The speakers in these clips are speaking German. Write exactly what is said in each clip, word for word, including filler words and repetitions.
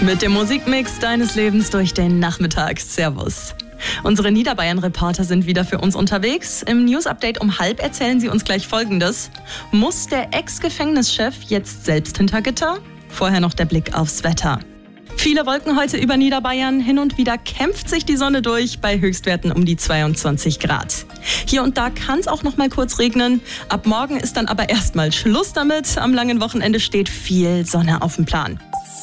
Mit dem Musikmix deines Lebens durch den Nachmittag. Servus. Unsere Niederbayern-Reporter sind wieder für uns unterwegs. Im News-Update um halb erzählen sie uns gleich Folgendes. Muss der Ex-Gefängnischef jetzt selbst hinter Gitter? Vorher noch der Blick aufs Wetter. Viele Wolken heute über Niederbayern. Hin und wieder kämpft sich die Sonne durch bei Höchstwerten um die zweiundzwanzig Grad. Hier und da kann es auch noch mal kurz regnen. Ab morgen ist dann aber erstmal Schluss damit. Am langen Wochenende steht viel Sonne auf dem Plan.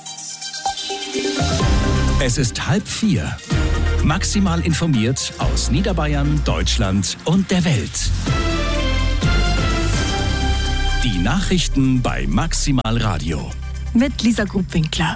Es ist halb vier. Maximal informiert aus Niederbayern, Deutschland und der Welt. Die Nachrichten bei Maximal Radio. Mit Lisa Grubwinkler.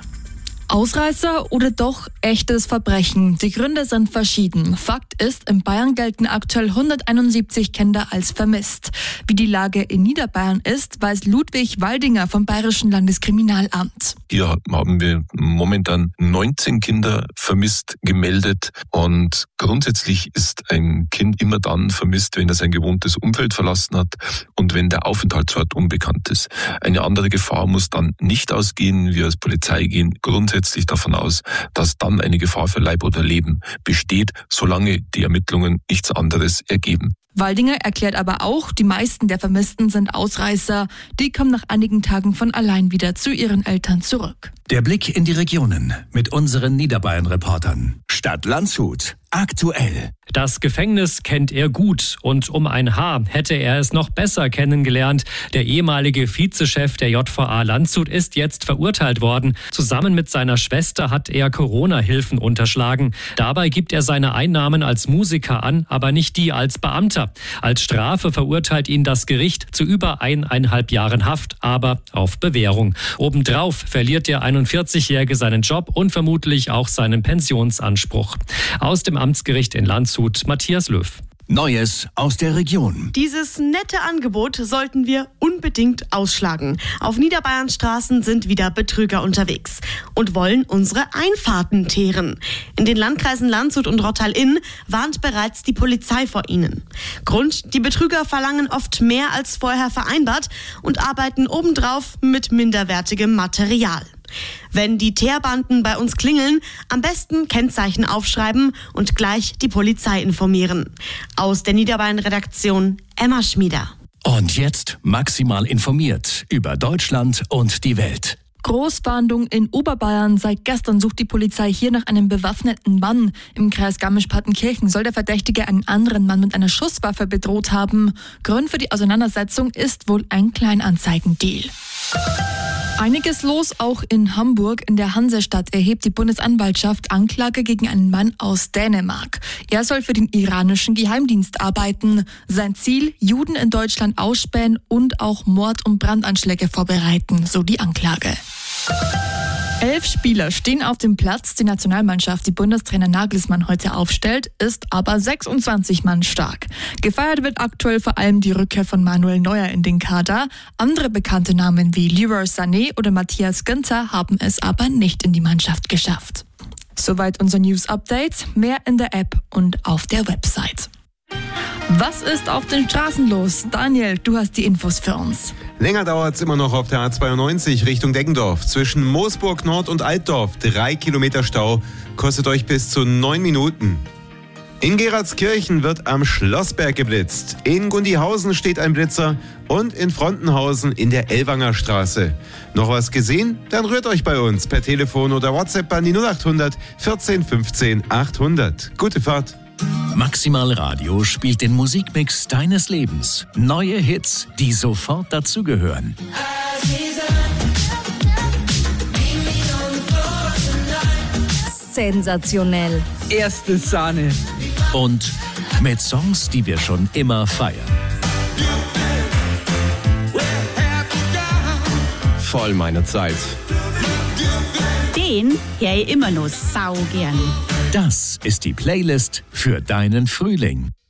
Ausreißer oder doch echtes Verbrechen? Die Gründe sind verschieden. Fakt ist, in Bayern gelten aktuell hunderteinundsiebzig Kinder als vermisst. Wie die Lage in Niederbayern ist, weiß Ludwig Waldinger vom Bayerischen Landeskriminalamt. Hier haben wir momentan neunzehn Kinder vermisst gemeldet und grundsätzlich ist ein Kind immer dann vermisst, wenn er sein gewohntes Umfeld verlassen hat und wenn der Aufenthaltsort unbekannt ist. Eine andere Gefahr muss dann nicht ausgehen. Wir als Polizei gehen grundsätzlich davon aus, dass dann eine Gefahr für Leib oder Leben besteht, solange die Ermittlungen nichts anderes ergeben. Waldinger erklärt aber auch, die meisten der Vermissten sind Ausreißer. Die kommen nach einigen Tagen von allein wieder zu ihren Eltern zurück. Der Blick in die Regionen mit unseren Niederbayern-Reportern. Stadt Landshut. Aktuell. Das Gefängnis kennt er gut und um ein Haar hätte er es noch besser kennengelernt. Der ehemalige Vizechef der J V A Landshut ist jetzt verurteilt worden. Zusammen mit seiner Schwester hat er Corona-Hilfen unterschlagen. Dabei gibt er seine Einnahmen als Musiker an, aber nicht die als Beamter. Als Strafe verurteilt ihn das Gericht zu über eineinhalb Jahren Haft, aber auf Bewährung. Obendrauf verliert der einundvierzigjährige seinen Job und vermutlich auch seinen Pensionsanspruch. Aus dem Amtsgericht in Landshut, Matthias Löw. Neues aus der Region. Dieses nette Angebot sollten wir unbedingt ausschlagen. Auf Niederbayerns Straßen sind wieder Betrüger unterwegs und wollen unsere Einfahrten teeren. In den Landkreisen Landshut und Rottal-Inn warnt bereits die Polizei vor ihnen. Grund: die Betrüger verlangen oft mehr als vorher vereinbart und arbeiten obendrauf mit minderwertigem Material. Wenn die Teerbanden bei uns klingeln, am besten Kennzeichen aufschreiben und gleich die Polizei informieren. Aus der Niederbayern-Redaktion Emma Schmieder. Und jetzt maximal informiert über Deutschland und die Welt. Großfahndung in Oberbayern. Seit gestern sucht die Polizei hier nach einem bewaffneten Mann. Im Kreis Garmisch-Partenkirchen soll der Verdächtige einen anderen Mann mit einer Schusswaffe bedroht haben. Grund für die Auseinandersetzung ist wohl ein Kleinanzeigendeal. Einiges los auch in Hamburg. In der Hansestadt erhebt die Bundesanwaltschaft Anklage gegen einen Mann aus Dänemark. Er soll für den iranischen Geheimdienst arbeiten. Sein Ziel: Juden in Deutschland ausspähen und auch Mord- und Brandanschläge vorbereiten, so die Anklage. Elf Spieler stehen auf dem Platz. Die Nationalmannschaft, die Bundestrainer Nagelsmann heute aufstellt, ist aber sechsundzwanzig Mann stark. Gefeiert wird aktuell vor allem die Rückkehr von Manuel Neuer in den Kader. Andere bekannte Namen wie Leroy Sané oder Matthias Ginter haben es aber nicht in die Mannschaft geschafft. Soweit unser News-Update. Mehr in der App und auf der Website. Was ist auf den Straßen los? Daniel, du hast die Infos für uns. Länger dauert es immer noch auf der A zweiundneunzig Richtung Deggendorf. Zwischen Moosburg Nord und Altdorf. Drei Kilometer Stau. Kostet euch bis zu neun Minuten. In Geratskirchen wird am Schlossberg geblitzt. In Gundihausen steht ein Blitzer. Und in Frontenhausen in der Ellwanger Straße. Noch was gesehen? Dann rührt euch bei uns per Telefon oder WhatsApp an die null achthundert vierzehn fünfzehn achthundert. Gute Fahrt. Maximal Radio spielt den Musikmix deines Lebens. Neue Hits, die sofort dazugehören. Sensationell. Erste Sahne. Und mit Songs, die wir schon immer feiern. Voll meine Zeit. Den höre ich immer noch sau gern. Das ist die Playlist für deinen Frühling.